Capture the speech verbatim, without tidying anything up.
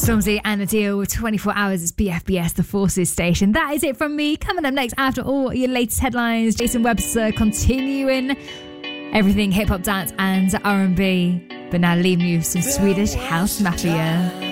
Stormzy and Adele with twenty-four hours. It's B F B S, the Forces station. That is it from me. Coming up next after all your latest headlines, Jason Webster continuing everything hip hop, dance and R and B. But now leaving you with some Swedish House Mafia.